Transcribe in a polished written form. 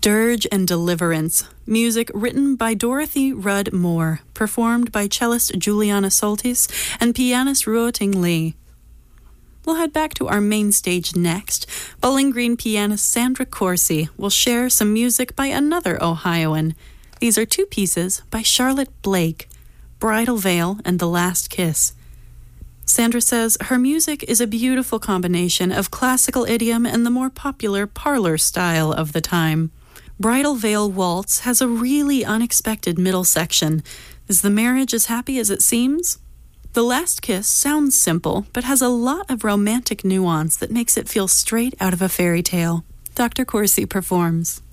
Dirge and Deliverance, music written by Dorothy Rudd Moore, performed by cellist Juliana Soltis and pianist Ruoting Lee. We'll head back to our main stage next. Bowling Green pianist Sandra Corsi will share some music by another Ohioan. These are two pieces by Charlotte Blake, Bridal Veil and The Last Kiss. Sandra says her music is a beautiful combination of classical idiom and the more popular parlor style of the time. Bridal Veil Waltz has a really unexpected middle section. Is the marriage as happy as it seems? The Last Kiss sounds simple, but has a lot of romantic nuance that makes it feel straight out of a fairy tale. Dr. Corsi performs.